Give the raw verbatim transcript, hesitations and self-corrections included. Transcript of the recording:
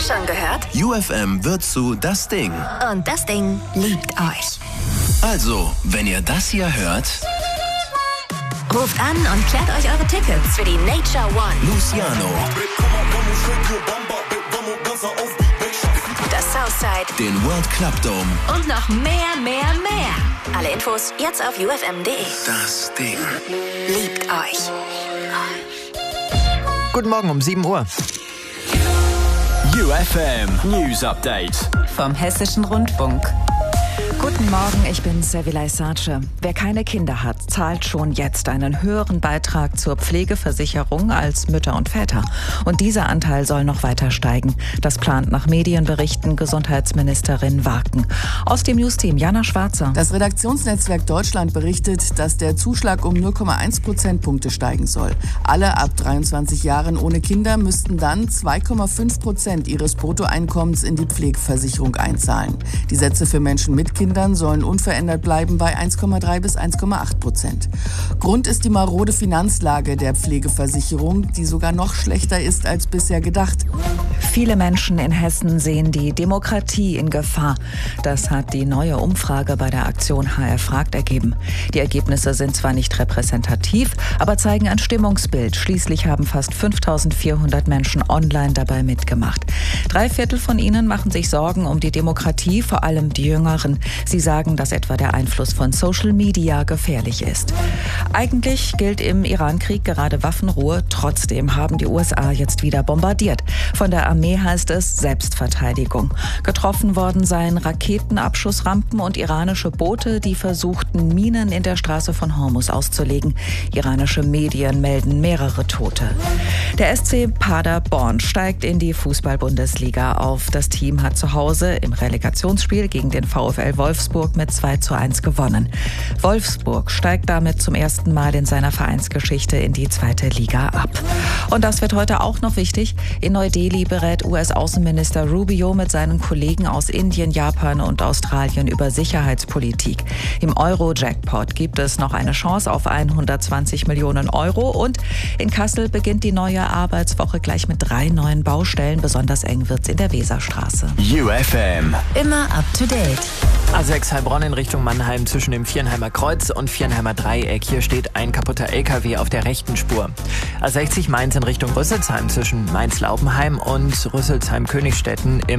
Schon gehört? U F M wird zu Das Ding. Und das Ding liebt euch. Also, wenn ihr das hier hört, ruft an und klärt euch eure Tickets für die Nature One, Luciano, das Southside, den World Club Dome und noch mehr, mehr, mehr. Alle Infos jetzt auf u f m punkt d e. Das Ding Liebt euch. Guten Morgen um sieben Uhr. U F M News Update vom Hessischen Rundfunk. Guten Morgen, ich bin Sevilay Sace. Wer keine Kinder hat, zahlt schon jetzt einen höheren Beitrag zur Pflegeversicherung als Mütter und Väter. Und dieser Anteil soll noch weiter steigen. Das plant nach Medienberichten Gesundheitsministerin Waken. Aus dem Newsteam Jana Schwarzer. Das Redaktionsnetzwerk Deutschland berichtet, dass der Zuschlag um null Komma eins Prozentpunkte steigen soll. Alle ab dreiundzwanzig Jahren ohne Kinder müssten dann zwei Komma fünf Prozent ihres Bruttoeinkommens in die Pflegeversicherung einzahlen. Die Sätze für Menschen mit Kindern sollen unverändert bleiben bei eins Komma drei bis eins Komma acht Prozent. Grund ist die marode Finanzlage der Pflegeversicherung, die sogar noch schlechter ist als bisher gedacht. Viele Menschen in Hessen sehen die Demokratie in Gefahr. Das hat die neue Umfrage bei der Aktion H R fragt ergeben. Die Ergebnisse sind zwar nicht repräsentativ, aber zeigen ein Stimmungsbild. Schließlich haben fast fünftausendvierhundert Menschen online dabei mitgemacht. Drei Viertel von ihnen machen sich Sorgen um die Demokratie, vor allem die Jüngeren. Sie sagen, dass etwa der Einfluss von Social Media gefährlich ist. Eigentlich gilt im Iran-Krieg gerade Waffenruhe. Trotzdem haben die U S A jetzt wieder bombardiert. Von der Armee heißt es Selbstverteidigung. Getroffen worden seien Raketenabschussrampen und iranische Boote, die versuchten, Minen in der Straße von Hormuz auszulegen. Iranische Medien melden mehrere Tote. Der S C Paderborn steigt in die Fußball-Bundesliga auf. Das Team hat zu Hause im Relegationsspiel gegen den VfL Wolfsburg mit zwei zu eins gewonnen. Wolfsburg steigt damit zum ersten Mal in seiner Vereinsgeschichte in die zweite Liga ab. Und das wird heute auch noch wichtig. In Neu-Delhi berät U S-Außenminister Rubio mit seinen Kollegen aus Indien, Japan und Australien über Sicherheitspolitik. Im Euro-Jackpot gibt es noch eine Chance auf hundertzwanzig Millionen Euro. Und in Kassel beginnt die neue Arbeitswoche gleich mit drei neuen Baustellen. Besonders eng wird's in der Weserstraße. U F M Immer up to date. A sechs Heilbronn in Richtung Mannheim zwischen dem Vierenheimer Kreuz und Vierenheimer Dreieck. Hier steht ein kaputter L K W auf der rechten Spur. A sechzig Mainz in Richtung Rüsselsheim zwischen Mainz-Laubenheim und Rüsselsheim-Königstetten im